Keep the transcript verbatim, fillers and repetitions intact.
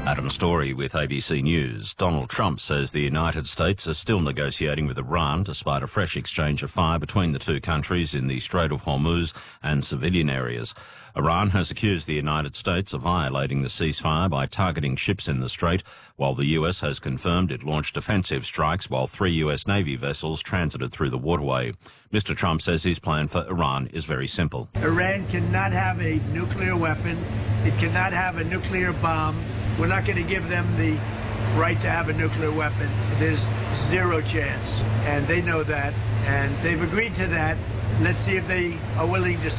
Adam Story with A B C News. Donald Trump says the United States are still negotiating with Iran despite a fresh exchange of fire between the two countries in the Strait of Hormuz and civilian areas. Iran has accused the United States of violating the ceasefire by targeting ships in the strait, while the U S has confirmed it launched offensive strikes while three U S Navy vessels transited through the waterway. Mister Trump says his plan for Iran is very simple. Iran cannot have a nuclear weapon. It cannot have a nuclear bomb. We're not going to give them the right to have a nuclear weapon. There's zero chance, and they know that, and they've agreed to that. Let's see if they are willing to